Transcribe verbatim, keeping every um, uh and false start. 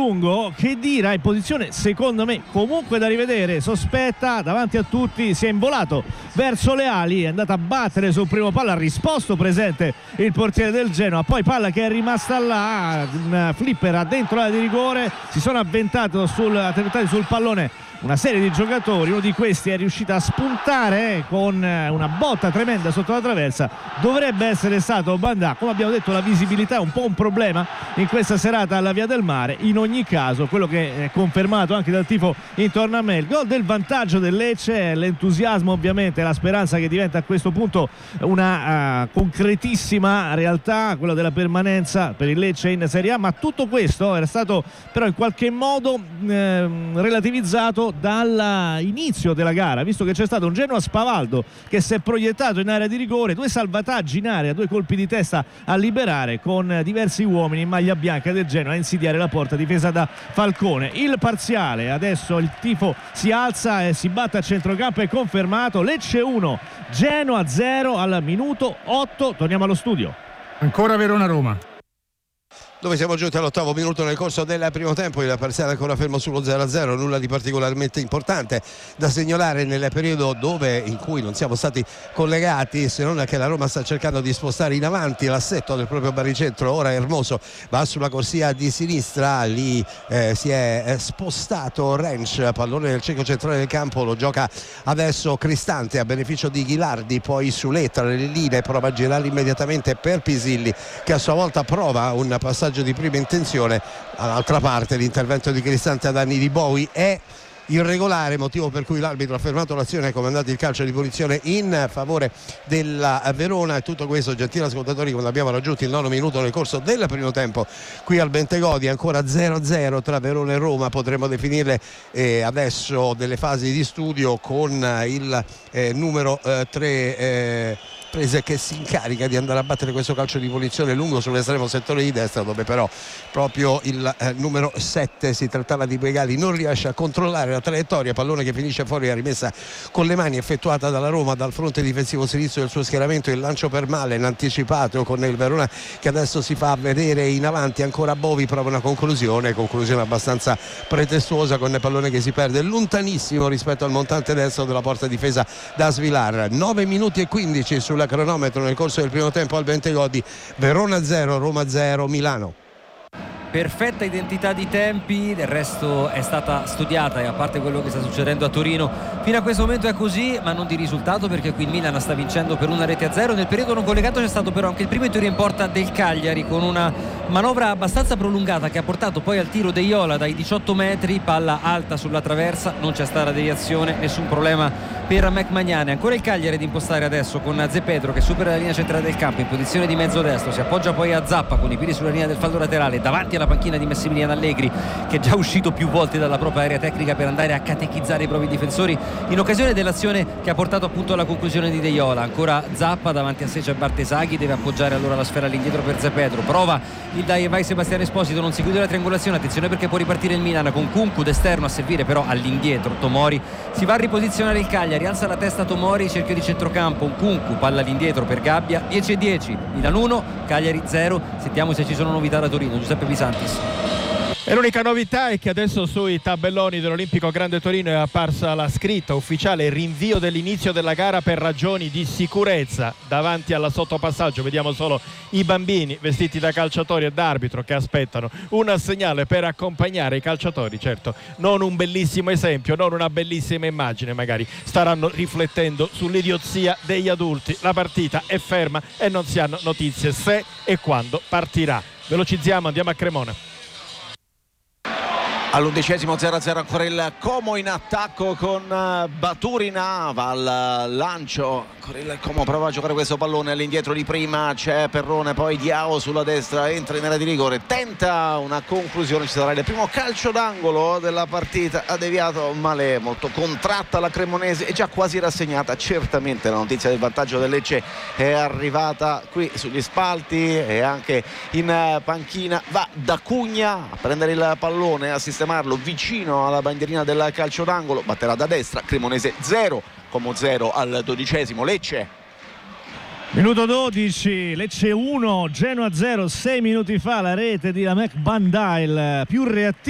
lungo Khedira in posizione secondo me comunque da rivedere, sospetta davanti a tutti, si è involato verso le ali, è andato a battere sul primo palla, ha risposto presente il portiere del Genoa, poi palla che è rimasta là, un flipper dentro l'area di rigore, si sono avventati sul, attentati sul pallone una serie di giocatori, uno di questi è riuscito a spuntare eh, con una botta tremenda sotto la traversa, dovrebbe essere stato Bandà. Come abbiamo detto, la visibilità è un po' un problema in questa serata alla Via del Mare. In ogni caso, quello che è confermato anche dal tifo intorno a me, il gol del vantaggio del Lecce, l'entusiasmo ovviamente, la speranza che diventa a questo punto una uh, concretissima realtà, quella della permanenza per il Lecce in Serie A, ma tutto questo era stato però in qualche modo eh, relativizzato dall'inizio della gara, visto che c'è stato un Genoa spavaldo che si è proiettato in area di rigore, due salvataggi in area, due colpi di testa a liberare con diversi uomini in maglia bianca del Genoa a insidiare la porta difesa da Falcone. Il parziale, adesso il tifo si alza e si batte a centrocampo, è confermato. Lecce uno, Genoa zero al minuto otto. Torniamo allo studio. Ancora Verona-Roma, dove siamo giunti all'ottavo minuto nel corso del primo tempo, il parziale ancora fermo sullo zero a zero, nulla di particolarmente importante da segnalare nel periodo dove in cui non siamo stati collegati, se non che la Roma sta cercando di spostare in avanti l'assetto del proprio baricentro. Ora Hermoso va sulla corsia di sinistra, lì eh, si è spostato Rensch, pallone nel cieco centrale del campo, lo gioca adesso Cristante a beneficio di Ghilardi, poi Sule tra le linee, prova a girare immediatamente per Pisilli che a sua volta prova un passaggio di prima intenzione. All'altra parte l'intervento di Cristante a danni di Bowie è irregolare, motivo per cui l'arbitro ha fermato l'azione e ha comandato il calcio di punizione in favore della Verona. E tutto questo, gentili ascoltatori, quando abbiamo raggiunto il nono minuto nel corso del primo tempo qui al Bentegodi, ancora zero a zero tra Verona e Roma. Potremmo definirle eh, adesso delle fasi di studio con il eh, numero eh, tre eh, Prese che si incarica di andare a battere questo calcio di punizione lungo sull'estremo settore di destra, dove però proprio il eh, numero sette, si trattava di Begali, non riesce a controllare la traiettoria, pallone che finisce fuori, la rimessa con le mani effettuata dalla Roma dal fronte difensivo sinistro del suo schieramento, il lancio per Malen anticipato con il Verona che adesso si fa vedere in avanti. Ancora Bovi prova una conclusione conclusione abbastanza pretestuosa, con il pallone che si perde lontanissimo rispetto al montante destro della porta difesa da Svilar. nove minuti e quindici sulla cronometro nel corso del primo tempo al Bentegodi. Verona zero, Roma zero, Milano. Perfetta identità di tempi, del resto è stata studiata, e a parte quello che sta succedendo a Torino fino a questo momento è così, ma non di risultato, perché qui il Milan sta vincendo per una rete a zero. Nel periodo non collegato c'è stato però anche il primo tiro in porta del Cagliari, con una manovra abbastanza prolungata che ha portato poi al tiro De Iola dai diciotto metri, palla alta sulla traversa, non c'è stata deviazione, nessun problema per McManiane. Ancora il Cagliari ad impostare adesso con Ze Pedro che supera la linea centrale del campo in posizione di mezzo destro, si appoggia poi a Zappa con i piedi sulla linea del fallo laterale davanti la panchina di Massimiliano Allegri, che è già uscito più volte dalla propria area tecnica per andare a catechizzare i propri difensori in occasione dell'azione che ha portato appunto alla conclusione di De Iola. Ancora Zappa, davanti a sé c'è Bartesaghi, deve appoggiare allora la sfera all'indietro per Ze Pedro, prova il dai e vai Sebastiano Esposito, non si chiude la triangolazione, attenzione perché può ripartire il Milan con Kunku d'esterno a servire però all'indietro Tomori, si va a riposizionare il Cagliari, alza la testa Tomori, cerchio di centrocampo, un Kunku, palla all'indietro per Gabbia, dieci e dieci, Milan uno, Cagliari zero. Sentiamo se ci sono novità da Torino. Giuseppe Pisantis. E l'unica novità è che adesso sui tabelloni dell'Olimpico Grande Torino è apparsa la scritta ufficiale rinvio dell'inizio della gara per ragioni di sicurezza davanti alla sottopassaggio. Vediamo solo i bambini vestiti da calciatori e da arbitro che aspettano un segnale per accompagnare i calciatori. Certo, non un bellissimo esempio, non una bellissima immagine, magari staranno riflettendo sull'idiozia degli adulti. La partita è ferma e non si hanno notizie se e quando partirà. Velocizziamo, andiamo a Cremona. All'undicesimo zero a zero ancora il Como in attacco con Baturina, va al lancio, ancora il Como prova a giocare questo pallone all'indietro di prima, c'è Perrone, poi Diao sulla destra, entra in area di rigore, tenta una conclusione, ci sarà il primo calcio d'angolo della partita, ha deviato male, molto contratta la cremonese e già quasi rassegnata. Certamente la notizia del vantaggio del Lecce è arrivata qui sugli spalti e anche in panchina va D'Acugna a prendere il pallone, assistente vicino alla bandierina del calcio d'angolo, batterà da destra, Cremonese zero, Como zero al dodicesimo, Lecce. Minuto dodici, Lecce uno, Genoa zero, sei minuti fa la rete di Lamek Bandai, il più reattivo